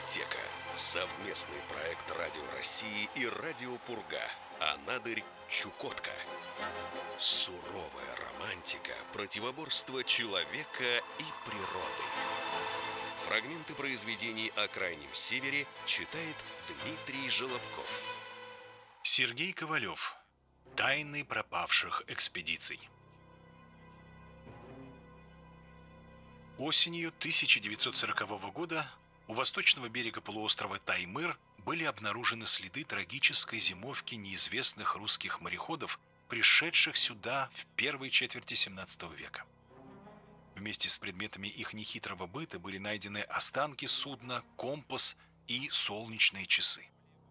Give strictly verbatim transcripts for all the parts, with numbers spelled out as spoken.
Аптека. Совместный проект Радио России и Радио Пурга. Анадырь, Чукотка. Суровая романтика противоборства человека и природы. Фрагменты произведений о Крайнем Севере читает Дмитрий Желобков. Сергей Ковалев. Тайны пропавших экспедиций. Осенью тысяча девятьсот сорокового года у восточного берега полуострова Таймыр были обнаружены следы трагической зимовки неизвестных русских мореходов, пришедших сюда в первой четверти семнадцатого века. Вместе с предметами их нехитрого быта были найдены останки судна, компас и солнечные часы.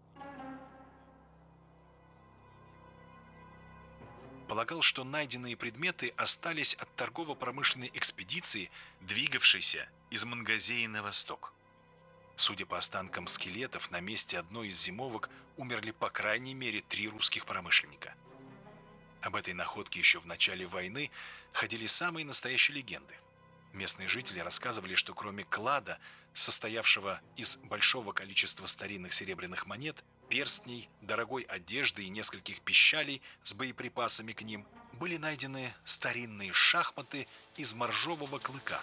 Полагал, что найденные предметы остались от торгово-промышленной экспедиции, двигавшейся из Мангазеи на восток. Судя по останкам скелетов, на месте одной из зимовок умерли по крайней мере три русских промышленника. Об этой находке еще в начале войны ходили самые настоящие легенды. Местные жители рассказывали, что кроме клада, состоявшего из большого количества старинных серебряных монет, перстней, дорогой одежды и нескольких пищалей с боеприпасами к ним, были найдены старинные шахматы из моржового клыка.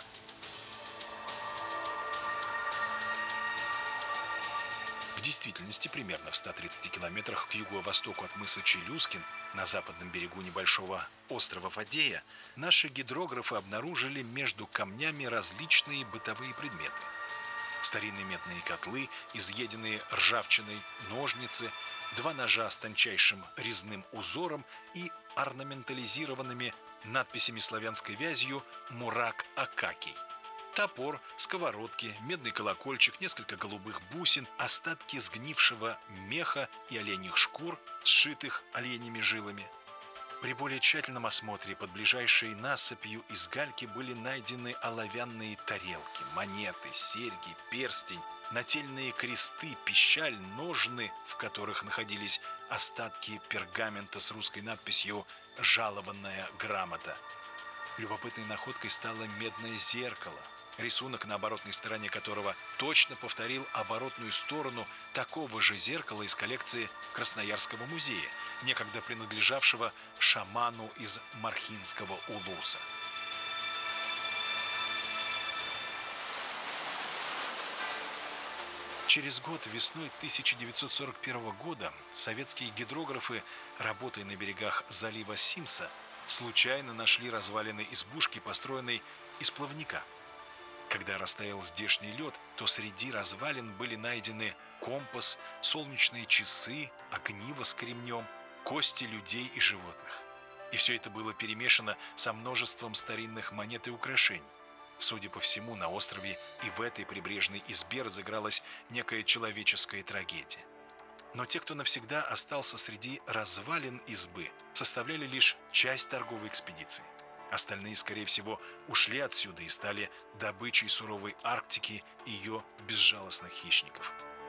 В действительности, примерно в ста тридцати километрах к юго-востоку от мыса Челюскин, на западном берегу небольшого острова Фадея, наши гидрографы обнаружили между камнями различные бытовые предметы. Старинные медные котлы, изъеденные ржавчиной, ножницы, два ножа с тончайшим резным узором и орнаментализированными надписями славянской вязью «Мурак Акакий». Топор, сковородки, медный колокольчик, несколько голубых бусин, остатки сгнившего меха и оленьих шкур, сшитых оленьими жилами. При более тщательном осмотре под ближайшей насыпью из гальки были найдены оловянные тарелки, монеты, серьги, перстень, нательные кресты, пищаль, ножны, в которых находились остатки пергамента с русской надписью «Жалованная грамота». Любопытной находкой стало медное зеркало, рисунок на оборотной стороне которого точно повторил оборотную сторону такого же зеркала из коллекции Красноярского музея, некогда принадлежавшего шаману из Мархинского улуса. Через год, весной тысяча девятьсот сорок первого года, советские гидрографы, работая на берегах залива Симса, случайно нашли развалины избушки, построенной из плавника. Когда растаял здешний лед, то среди развалин были найдены компас, солнечные часы, огниво с кремнем, кости людей и животных. И все это было перемешано со множеством старинных монет и украшений. Судя по всему, на острове и в этой прибрежной избе разыгралась некая человеческая трагедия. Но те, кто навсегда остался среди развалин избы, составляли лишь часть торговой экспедиции. Остальные, скорее всего, ушли отсюда и стали добычей суровой Арктики и ее безжалостных хищников.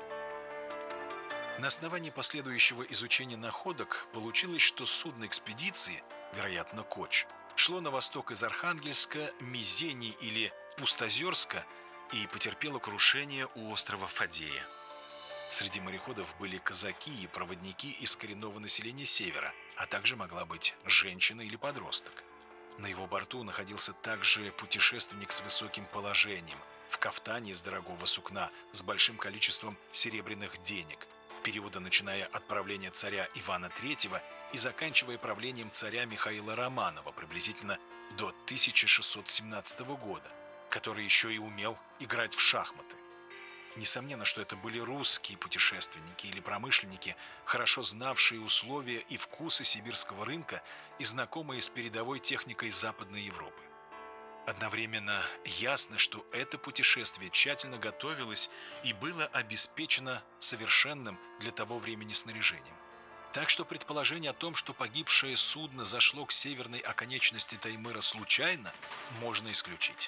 На основании последующего изучения находок получилось, что судно экспедиции, вероятно, Коч, шло на восток из Архангельска, Мизени или Пустозерска и потерпело крушение у острова Фадея. Среди мореходов были казаки и проводники из коренного населения Севера, а также могла быть женщина или подросток. На его борту находился также путешественник с высоким положением, в кафтане из дорогого сукна с большим количеством серебряных денег, периода начиная от правления царя Ивана Третьего и заканчивая правлением царя Михаила Романова приблизительно до тысяча шестьсот семнадцатого года, который еще и умел играть в шахматы. Несомненно, что это были русские путешественники или промышленники, хорошо знавшие условия и вкусы сибирского рынка и знакомые с передовой техникой Западной Европы. Одновременно ясно, что это путешествие тщательно готовилось и было обеспечено совершенным для того времени снаряжением. Так что предположение о том, что погибшее судно зашло к северной оконечности Таймыра случайно, можно исключить.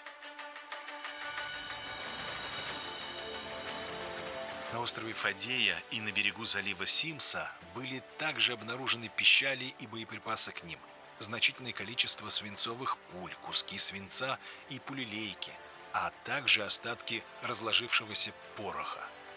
На острове Фадея и на берегу залива Симса были также обнаружены пищали и боеприпасы к ним, значительное количество свинцовых пуль, куски свинца и пулелейки, а также остатки разложившегося пороха.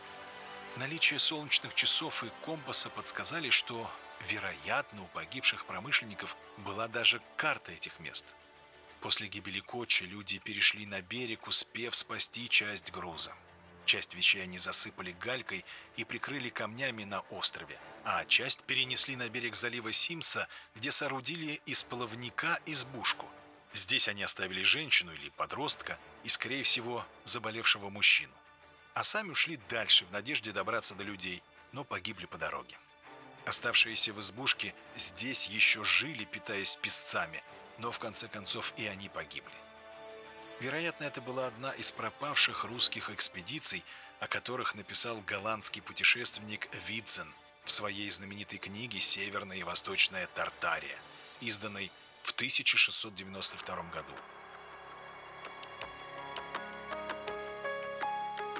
Наличие солнечных часов и компаса подсказали, что, вероятно, у погибших промышленников была даже карта этих мест. После гибели Кочи люди перешли на берег, успев спасти часть груза. Часть вещей они засыпали галькой и прикрыли камнями на острове, а часть перенесли на берег залива Симса, где соорудили из половника избушку. Здесь они оставили женщину или подростка и, скорее всего, заболевшего мужчину. А сами ушли дальше в надежде добраться до людей, но погибли по дороге. Оставшиеся в избушке здесь еще жили, питаясь песцами, но в конце концов и они погибли. Вероятно, это была одна из пропавших русских экспедиций, о которых написал голландский путешественник Видзен в своей знаменитой книге «Северная и Восточная Тартария», изданной в тысяча шестьсот девяносто втором году.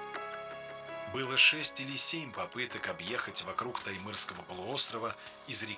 Было шесть или семь попыток объехать вокруг Таймырского полуострова из реки